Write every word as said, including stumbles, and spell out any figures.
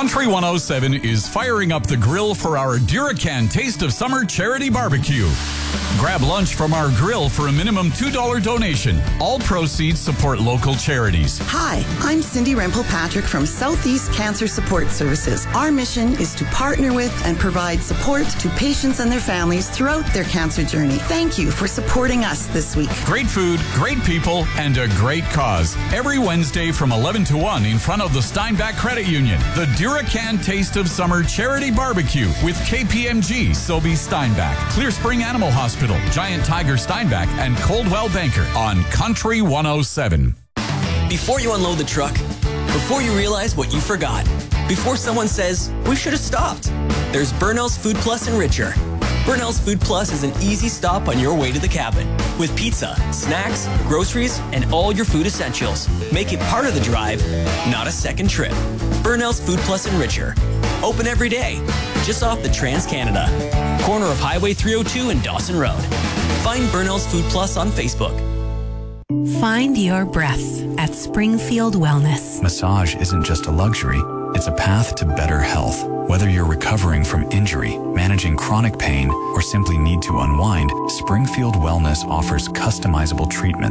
Country one oh seven is firing up the grill for our Duracan Taste of Summer Charity Barbecue. Grab lunch from our grill for a minimum two dollars donation. All proceeds support local charities. Hi, I'm Cindy Rempel-Patrick from Southeast Cancer Support Services. Our mission is to partner with and provide support to patients and their families throughout their cancer journey. Thank you for supporting us this week. Great food, great people, and a great cause. Every Wednesday from eleven to one in front of the Steinbach Credit Union. The Duracan Taste of Summer Charity Barbecue with K P M G, Sobey Steinbach, Clear Spring Animal Hospital, Giant Tiger Steinbach, and Coldwell Banker on Country one oh seven. Before you unload the truck, before you realize what you forgot, before someone says, we should have stopped, there's Burnell's Food Plus and Richer. Burnell's Food Plus is an easy stop on your way to the cabin with pizza, snacks, groceries, and all your food essentials. Make it part of the drive, not a second trip. Burnell's Food Plus and Richer. Open every day, just off the Trans-Canada, corner of Highway three oh two and Dawson Road. Find Burnell's Food Plus on Facebook. Find your breath at Springfield Wellness. Massage isn't just a luxury, it's a path to better health. Whether you're recovering from injury, managing chronic pain, or simply need to unwind, Springfield Wellness offers customizable treatment